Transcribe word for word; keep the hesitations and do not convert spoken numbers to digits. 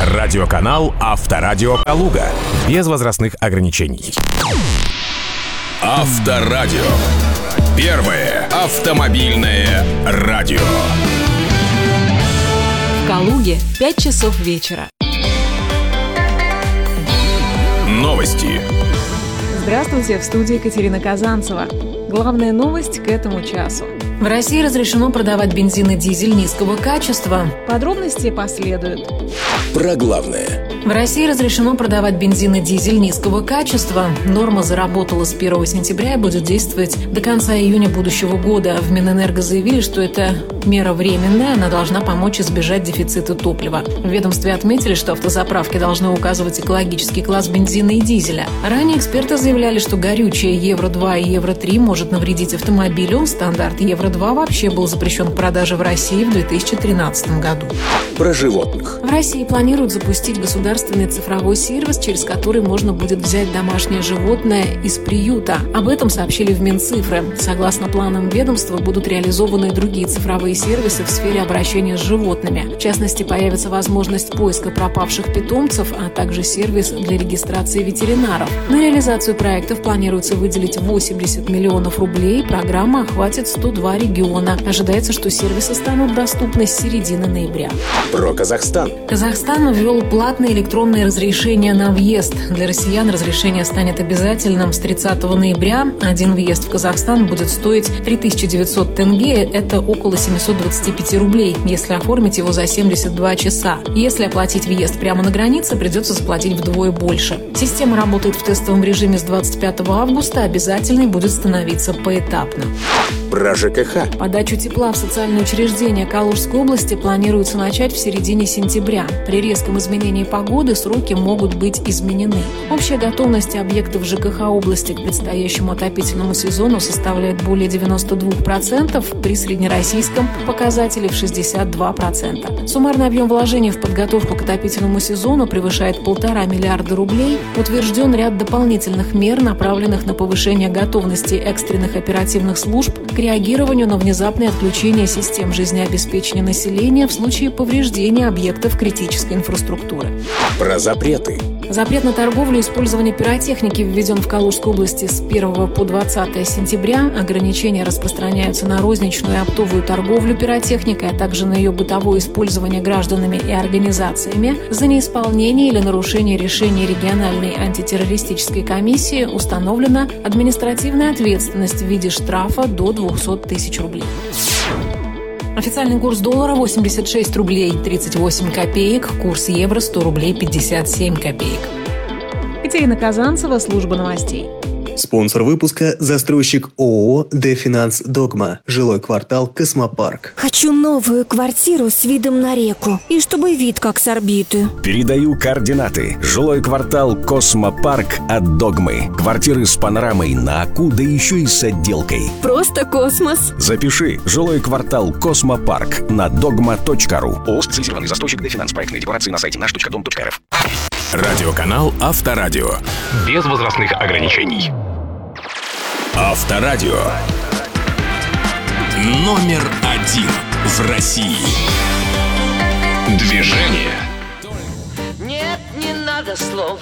Радиоканал Авторадио Калуга. Без возрастных ограничений. Авторадио. Первое автомобильное радио. В Калуге пять часов вечера. Новости. Здравствуйте, в студии Екатерина Казанцева. Главная новость к этому часу. В России разрешено продавать бензин и дизель низкого качества. Подробности последуют. Про главное. В России разрешено продавать бензин и дизель низкого качества. Норма заработала с первого сентября и будет действовать до конца июня будущего года. В Минэнерго заявили, что это мера временная, она должна помочь избежать дефицита топлива. В ведомстве отметили, что автозаправки должны указывать экологический класс бензина и дизеля. Ранее эксперты заявляли, что горючее Евро два и Евро три может навредить автомобилю. Стандарт Евро два вообще был запрещен к продаже в России в две тысячи тринадцатом году. Про животных. В России планируют запустить государственный цифровой сервис, через который можно будет взять домашнее животное из приюта. Об этом сообщили в Минцифры. Согласно планам ведомства, будут реализованы и другие цифровые сервисы в сфере обращения с животными. В частности, появится возможность поиска пропавших питомцев, а также сервис для регистрации ветеринаров. На реализацию проектов планируется выделить восемьдесят миллионов рублей. Программа охватит сто два региона. Ожидается, что сервисы станут доступны с середины ноября. Про Казахстан. Казахстан ввел платные электронные разрешения на въезд. Для россиян разрешение станет обязательным с тридцатого ноября. Один въезд в Казахстан будет стоить три тысячи девятьсот тенге, это около семьсот двадцать пять рублей, если оформить его за семьдесят два часа. Если оплатить въезд прямо на границе, придется заплатить вдвое больше. Система работает в тестовом режиме с двадцать пятого августа, обязательной будет становиться поэтапно. Про ЖКХ. Подачу тепла в социальные учреждения Калужской области планируется начать в середине сентября. При резком изменении погоды сроки могут быть изменены. Общая готовность объектов ЖКХ области к предстоящему отопительному сезону составляет более девяносто два процента, при среднероссийском показателе в шестьдесят два процента. Суммарный объем вложений в подготовку к отопительному сезону превышает полтора миллиарда рублей. Утвержден ряд дополнительных мер, направленных на повышение готовности экстренных оперативных служб к реагированию на внезапное отключение систем жизнеобеспечения населения в случае повреждения объектов критической инфраструктуры. Про запреты. Запрет на торговлю и использование пиротехники введен в Калужской области с первого по двадцатое сентября. Ограничения распространяются на розничную и оптовую торговлю пиротехникой, а также на ее бытовое использование гражданами и организациями. За неисполнение или нарушение решений региональной антитеррористической комиссии установлена административная ответственность в виде штрафа до двухсот тысяч рублей. Официальный курс доллара восемьдесят шесть рублей тридцать восемь копеек, курс евро сто рублей пятьдесят семь копеек. Екатерина Казанцева, служба новостей. Спонсор выпуска – застройщик ООО «Дефинанс Догма», жилой квартал «Космопарк». Хочу новую квартиру с видом на реку и чтобы вид как с орбиты. Передаю координаты. Жилой квартал «Космопарк» от «Догмы». Квартиры с панорамой на Аку, да еще и с отделкой. Просто космос. Запиши. Жилой квартал «Космопарк» на догма точка ру. ООО «Специализированный застройщик Дефинанс». Проектные декларации на сайте наш точка дом точка рф. Радиоканал Авторадио. Без возрастных ограничений. Авторадио. Номер один в России. Движение. Нет, не надо слов.